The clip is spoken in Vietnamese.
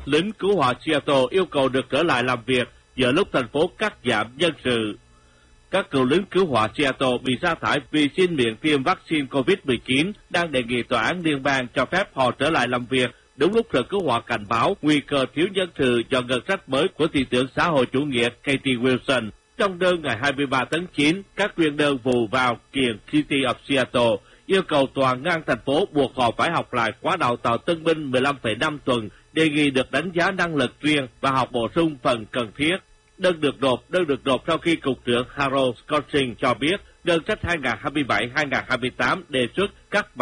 lính cứu hỏa Seattle yêu cầu được trở lại làm việc giữa lúc thành phố cắt giảm nhân sự. Các cựu lính cứu hỏa Seattle bị sa thải vì xin miễn tiêm vaccine COVID-19 đang đề nghị tòa án liên bang cho phép họ trở lại làm việc, đúng lúc Sở Cứu hỏa cảnh báo nguy cơ thiếu nhân sự do ngân sách mới của thị trưởng xã hội chủ nghĩa Katie Wilson. Trong đơn ngày 23 tháng 9, các nguyên đơn vụ vào kiện City of Seattle yêu cầu tòa ngang thành phố buộc họ phải học lại khóa đào tạo tân binh 15,5 tuần, đề nghị được đánh giá năng lực riêng và học bổ sung phần cần thiết. Đơn được nộp sau khi Cục trưởng Harold Scotching cho biết ngân sách 2027-2028 đề xuất các